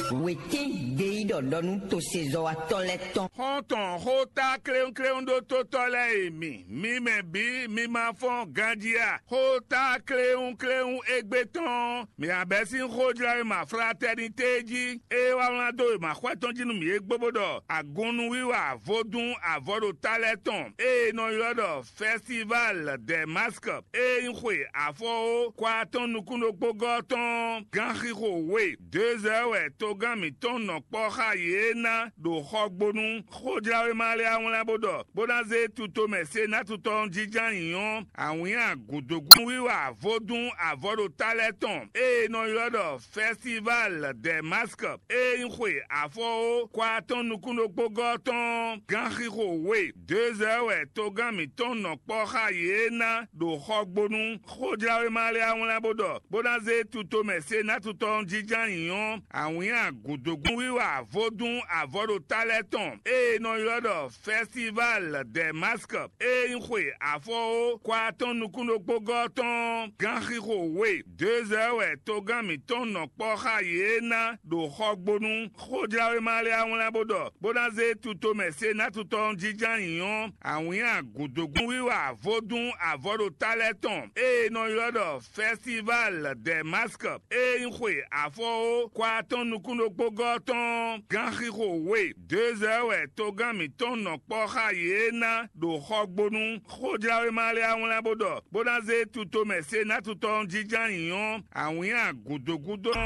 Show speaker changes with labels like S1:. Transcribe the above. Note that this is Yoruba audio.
S1: Wetin gei dodonu to sezo a toleton.
S2: Honton hota kleon do to tole mi me bi mi ma fon gandia. Hota kleon egbeton. Mi abesin hodra ma fraternité ji. E wa do ma khwaton ji nu mi egbobodo. Agonu wiwa vodun avodo taleton. E no yodo festival de masque. E inwe afo kwaton nukuno pogoton. Ganri we 2 heures togan mi ton no poha yena do hogbonu. Khojawe male awon labodo. Bodaze tuto mese na tuton jijan yon. Awin agudogun wiwa vodun avodo taleton. E no yodo festival de masque. E inwe afo kwaton nukuno pogoton. Ganri we 2 heures togan mi ton no poha yena do hogbonu. Khojawe male awon labodo. Bodaze tuto mese na tuton jijan yon. Awin agudogun wiwa vodun avodo taleton. E no yodo festival de masque. E inwe afo kwaton nukuno pogoton. Ganri we 2 heures togan mi ton no poha yena do hogbonu. Khojawe male awon labodo. Bodaze tuto mese na tuton jijan yon. Awin agudogun wiwa vodun avodo taleton. E no yodo festival de masque. E inwe afo kwaton nukuno pogoton. Ganri we 2 heures togan mi ton no poha yena do hogbonu. Khojawe male awon labodo. Bodaze tuto mese na tuton jijan yon. Awin agudogun